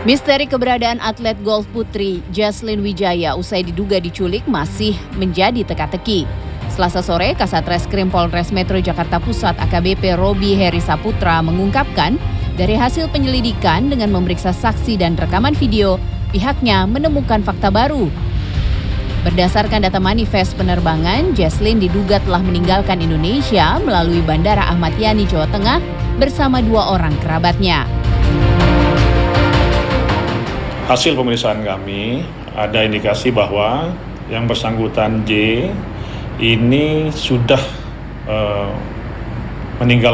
Misteri keberadaan atlet golf putri Jaslyn Wijaya usai diduga diculik masih menjadi teka-teki. Selasa sore, Kasat Reskrim Polres Metro Jakarta Pusat AKBP Robi Heri Saputra mengungkapkan dari hasil penyelidikan dengan memeriksa saksi dan rekaman video, pihaknya menemukan fakta baru. Berdasarkan data manifest penerbangan, Jaslyn diduga telah meninggalkan Indonesia melalui Bandara Ahmad Yani, Jawa Tengah bersama 2 orang kerabatnya. Hasil pemeriksaan kami ada indikasi bahwa yang bersangkutan J ini sudah meninggal